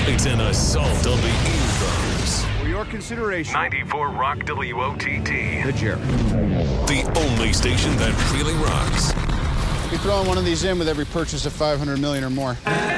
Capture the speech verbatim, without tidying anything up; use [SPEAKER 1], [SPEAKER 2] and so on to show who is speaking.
[SPEAKER 1] It's an assault on the eardrums.
[SPEAKER 2] For your consideration,
[SPEAKER 3] ninety-four Rock W O T T.
[SPEAKER 2] The Jerry.
[SPEAKER 1] The only station that really rocks.
[SPEAKER 2] Be throwing one of these in with every purchase of five hundred million dollars or more.